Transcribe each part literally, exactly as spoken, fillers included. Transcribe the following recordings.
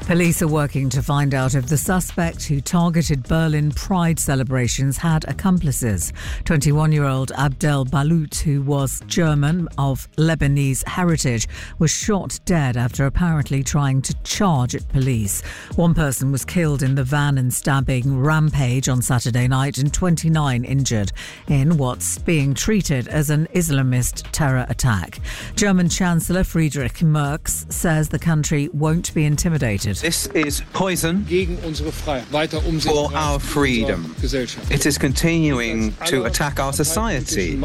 Police are working to find out if the suspect who targeted Berlin Pride celebrations had accomplices. twenty-one-year-old Abdel Balout, who was German of Lebanese heritage, was shot dead after apparently trying to charge at police. One person was killed in the van and stabbing rampage on Saturday night and twenty-nine injured in what's being treated as an Islamist terror attack. German Chancellor Friedrich Merz says the country won't be intimidated. This is poison for our freedom. It is continuing to attack our society.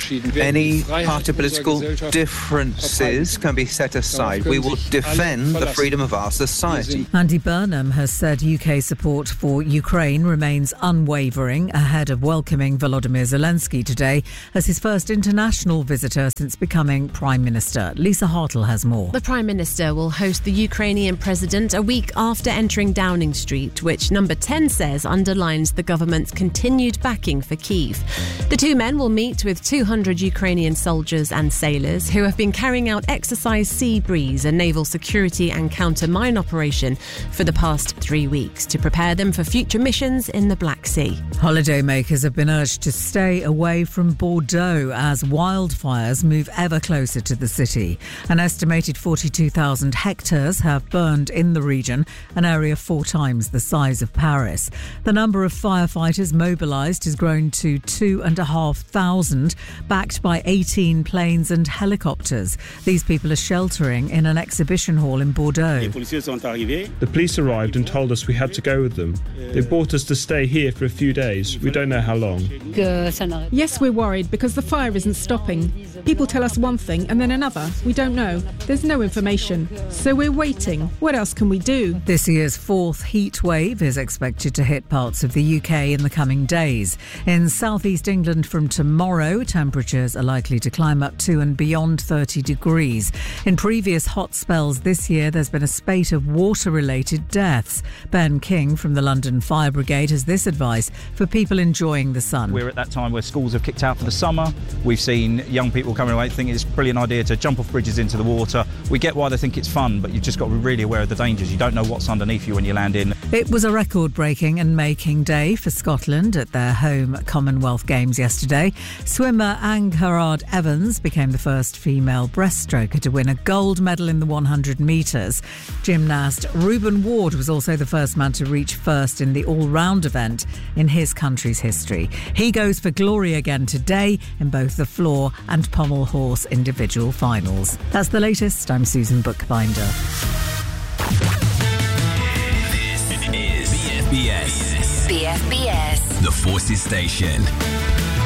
Any party political differences can be set aside. We will defend the freedom of our society. Andy Burnham has said U K support for Ukraine remains unwavering ahead of welcoming Volodymyr Zelensky today as his first international visitor since becoming Prime Minister. Lisa Hartle has more. The Prime Minister will host the Ukrainian President a week after entering Downing Street, which Number ten says underlines the government's continued backing for Kyiv. The two men will meet with two hundred Ukrainian soldiers and sailors who have been carrying out Exercise Sea Breeze, a naval security and counter-mine operation, for the past three weeks to prepare them for future missions in the Black Sea. Holidaymakers have been urged to stay away from Bordeaux as wildfires move ever closer to the city. An estimated forty-two thousand hectares have burned in the region, an area four times the size of Paris. The number of firefighters mobilised has grown to two and a half thousand, backed by eighteen planes and helicopters. These people are sheltering in an exhibition hall in Bordeaux. The police arrived and told us we had to go with them. They brought us to stay here for a few days. We don't know how long. Yes, we're worried because the fire isn't stopping. People tell us one thing and then another. We don't know. There's no information. So we're waiting. What else can we do? This year's fourth heat wave is expected to hit parts of the U K in the coming days. In southeast England from tomorrow, temperatures are likely to climb up to and beyond thirty degrees. In previous hot spells this year, there's been a spate of water-related deaths. Ben King from the London Fire Brigade has this advice for people enjoying the sun. We're at that time where schools have kicked out for the summer. We've seen young people coming away thinking it's a brilliant idea to jump off bridges into the water. We get why they think it's fun, but you've just got to be really aware of the dangers. You don't know what's underneath you when you land in. It was a record-breaking and making day for Scotland at their home Commonwealth Games yesterday. Swimmer Angharad Evans became the first female breaststroker to win a gold medal in the one hundred metres. Gymnast Reuben Ward was also the first man to reach first in the all-round event in his country's history. He goes for glory again today in both the floor and pommel horse individual finals. That's the latest. I'm Susan Bookbinder. This is B F B S. B F B S. The Forces Station.